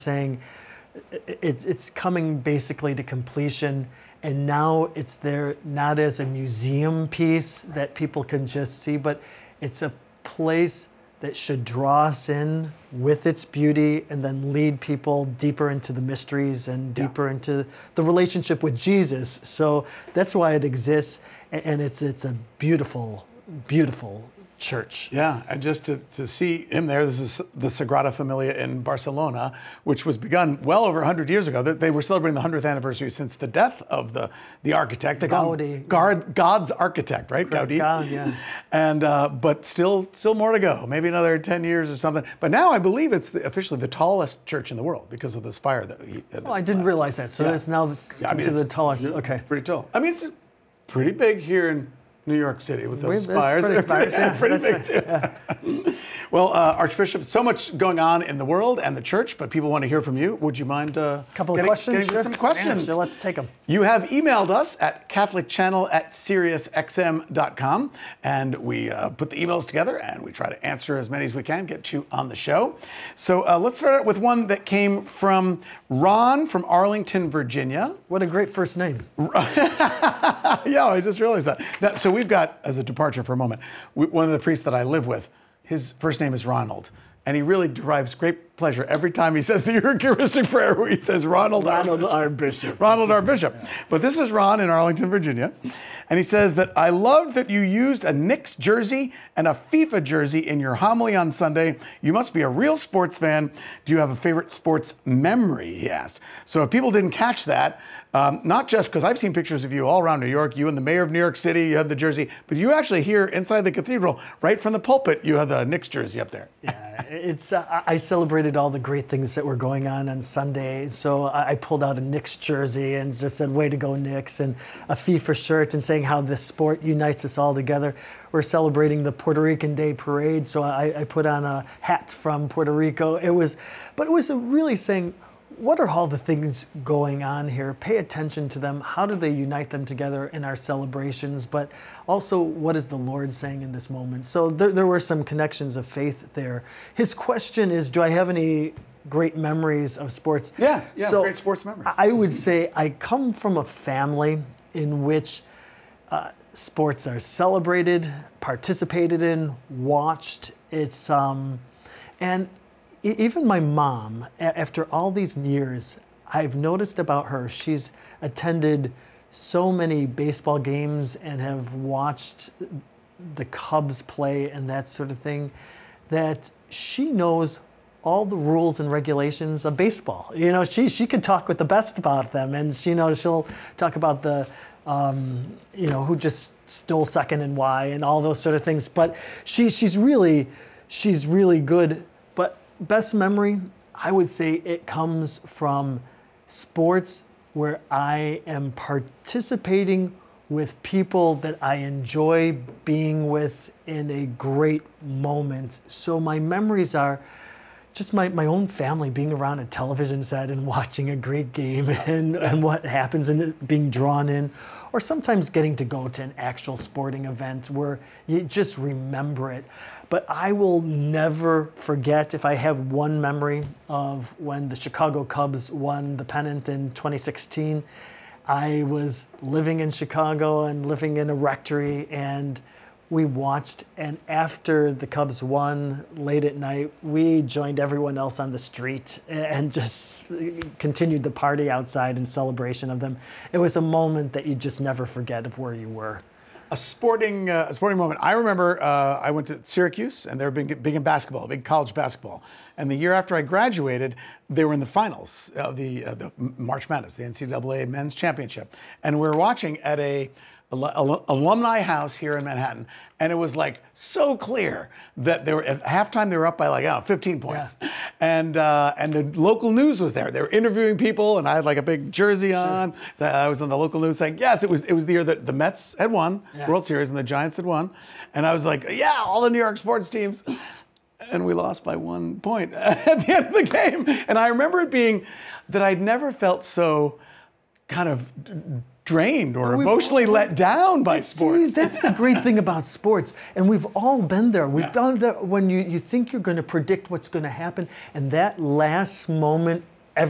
saying it's coming basically to completion, and now it's there not as a museum piece that people can just see, but it's a place that should draw us in with its beauty and then lead people deeper into the mysteries and deeper into the relationship with Jesus. So that's why it exists, and it's a beautiful, beautiful church. Yeah, and just to see him there, this is the Sagrada Familia in Barcelona, which was begun well over 100 years ago. They were celebrating the 100th anniversary since the death of the architect. They call him God's architect, right? Gaudi. God, yeah. And but still more to go. Maybe another 10 years or something. But now I believe it's officially the tallest church in the world because of the spire that he. Oh, I didn't realize that. So it's now considered the tallest. Okay, pretty tall. I mean, it's pretty big here in New York City with those spires. Pretty big too. Yeah. Well, Archbishop, so much going on in the world and the church, but people want to hear from you. Would you mind couple of questions? Getting some questions? Yeah, so let's take them. You have emailed us at catholicchannel@SiriusXM.com, and we put the emails together and we try to answer as many as we can, get you on the show. So let's start out with one that came from Ron from Arlington, Virginia. What a great first name. Yeah, I just realized that. So we've got, as a departure for a moment, one of the priests that I live with, his first name is Ronald. And he really derives great pleasure every time he says the Eucharistic prayer where he says Ronald our Bishop. Ronald our Bishop. Yeah. But this is Ron in Arlington, Virginia. And he says that I loved that you used a Knicks jersey and a FIFA jersey in your homily on Sunday. You must be a real sports fan. Do you have a favorite sports memory, he asked. So if people didn't catch that, not just because I've seen pictures of you all around New York, you and the mayor of New York City, you had the jersey, but you actually here inside the cathedral, right from the pulpit, you had the Knicks jersey up there. Yeah, it's I celebrated all the great things that were going on Sunday, so I pulled out a Knicks jersey and just said, way to go Knicks, and a FIFA shirt, and saying how this sport unites us all together. We're celebrating the Puerto Rican Day Parade, so I put on a hat from Puerto Rico. It was really saying, what are all the things going on here? Pay attention to them. How do they unite them together in our celebrations? But also, what is the Lord saying in this moment? So there were some connections of faith there. His question is, do I have any great memories of sports? Yes, yeah, so great sports memories. I would say I come from a family in which sports are celebrated, participated in, watched. It's and even my mom, after all these years, I've noticed about her, she's attended so many baseball games and have watched the Cubs play and that sort of thing, that she knows all the rules and regulations of baseball. You know, she could talk with the best about them, and she'll talk about the who just stole second and why and all those sort of things. But she's really good. But best memory, I would say it comes from sports where I am participating with people that I enjoy being with in a great moment. So my memories are just my own family being around a television set and watching a great game and what happens and it being drawn in, or sometimes getting to go to an actual sporting event where you just remember it. But I will never forget, if I have one memory of when the Chicago Cubs won the pennant in 2016, I was living in Chicago and living in a rectory, and we watched, and after the Cubs won late at night, we joined everyone else on the street and just continued the party outside in celebration of them. It was a moment that you just never forget of where you were. A sporting moment. I remember I went to Syracuse, and they were big in basketball, big college basketball. And the year after I graduated, they were in the finals of the March Madness, the NCAA Men's Championship. And we were watching at a alumni house here in Manhattan, and it was like so clear that they were at halftime. They were up by 15 points, and the local news was there. They were interviewing people, and I had a big jersey on. So I was on the local news saying, yes, it was the year that the Mets had won World Series and the Giants had won, and I was like, yeah, all the New York sports teams, and we lost by 1 point at the end of the game. And I remember it being that I'd never felt so kind of drained or emotionally let down by sports. See, that's the great thing about sports. And we've all been there. We've been there when you think you're going to predict what's going to happen, and that last moment